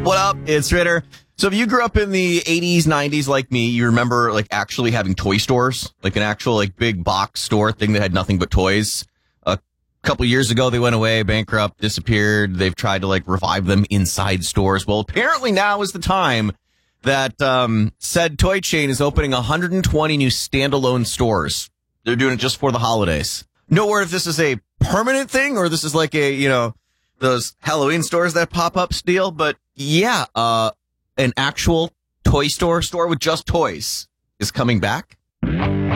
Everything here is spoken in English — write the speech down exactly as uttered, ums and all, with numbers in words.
What up? It's Ritter. So if you grew up in the eighties, nineties like me, you remember like actually having toy stores, like an actual like big box store thing that had nothing but toys. A couple years ago, they went away, bankrupt, disappeared. They've tried to like revive them inside stores. Well, apparently now is the time that um, said toy chain is opening one hundred twenty new standalone stores. They're doing it just for the holidays. No word if this is a permanent thing or this is like a, you know, those Halloween stores that pop up deal. But yeah, uh, an actual toy store store with just toys is coming back.